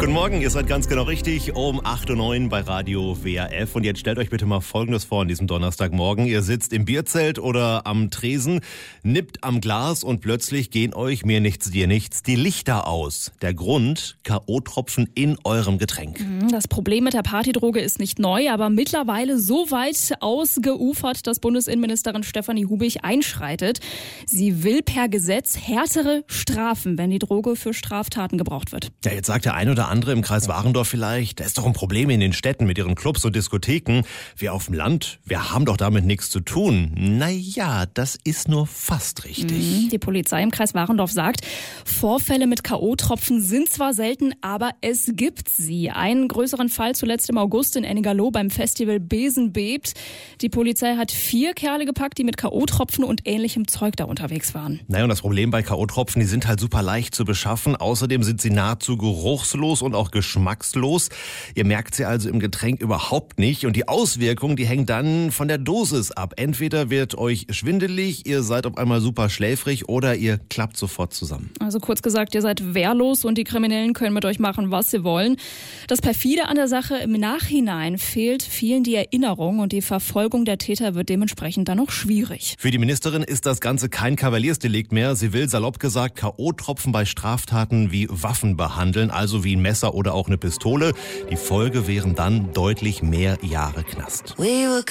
Guten Morgen, ihr seid ganz genau richtig, um 8.09 Uhr bei Radio WRF. Und jetzt stellt euch bitte mal Folgendes vor an diesem Donnerstagmorgen. Ihr sitzt im Bierzelt oder am Tresen, nippt am Glas und plötzlich gehen euch, mir nichts, dir nichts, die Lichter aus. Der Grund, K.O.-Tropfen in eurem Getränk. Das Problem mit der Partydroge ist nicht neu, aber mittlerweile so weit ausgeufert, dass Bundesinnenministerin Stefanie Hubich einschreitet. Sie will per Gesetz härtere Strafen, wenn die Droge für Straftaten gebraucht wird. Ja, jetzt sagt der ein oder andere im Kreis Warendorf vielleicht, da ist doch ein Problem in den Städten mit ihren Clubs und Diskotheken. Wir auf dem Land, wir haben doch damit nichts zu tun. Naja, das ist nur fast richtig. Die Polizei im Kreis Warendorf sagt, Vorfälle mit K.O.-Tropfen sind zwar selten, aber es gibt sie. Einen größeren Fall zuletzt im August in Ennigerloh beim Festival Besen bebt. Die Polizei hat 4 Kerle gepackt, die mit K.O.-Tropfen und ähnlichem Zeug da unterwegs waren. Naja, und das Problem bei K.O.-Tropfen, die sind halt super leicht zu beschaffen. Außerdem sind sie nahezu geruchslos und auch geschmackslos. Ihr merkt sie also im Getränk überhaupt nicht. Und die Auswirkungen, die hängen dann von der Dosis ab. Entweder wird euch schwindelig, ihr seid auf einmal super schläfrig oder ihr klappt sofort zusammen. Also kurz gesagt, ihr seid wehrlos und die Kriminellen können mit euch machen, was sie wollen. Das Perfide an der Sache, im Nachhinein fehlt vielen die Erinnerung und die Verfolgung der Täter wird dementsprechend dann auch schwierig. Für die Ministerin ist das Ganze kein Kavaliersdelikt mehr. Sie will salopp gesagt K.O.-Tropfen bei Straftaten wie Waffen behandeln, also wie ein Messer oder auch eine Pistole. Die Folge wären dann deutlich mehr Jahre Knast.